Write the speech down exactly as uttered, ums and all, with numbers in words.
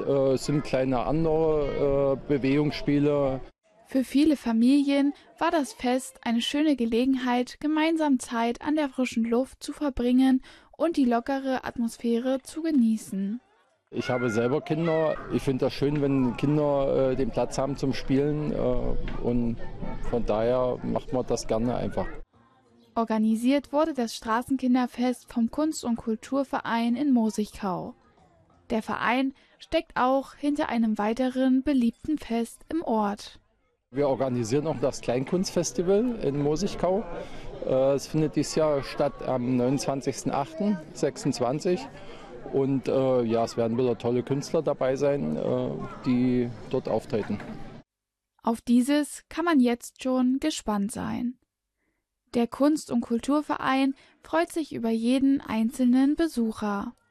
äh, sind kleine andere äh, Bewegungsspiele. Für viele Familien war das Fest eine schöne Gelegenheit, gemeinsam Zeit an der frischen Luft zu verbringen und die lockere Atmosphäre zu genießen. Ich habe selber Kinder. Ich finde das schön, wenn Kinder äh, den Platz haben zum Spielen. Äh, und von daher macht man das gerne einfach. Organisiert wurde das Straßenkinderfest vom Kunst- und Kulturverein in Mosigkau. Der Verein steckt auch hinter einem weiteren beliebten Fest im Ort. Wir organisieren auch das Kleinkunstfestival in Mosigkau. Äh, es findet dieses Jahr statt am neunundzwanzigsten achten sechsundzwanzig. Und äh, ja, es werden wieder tolle Künstler dabei sein, äh, die dort auftreten. Auf dieses kann man jetzt schon gespannt sein. Der Kunst- und Kulturverein freut sich über jeden einzelnen Besucher.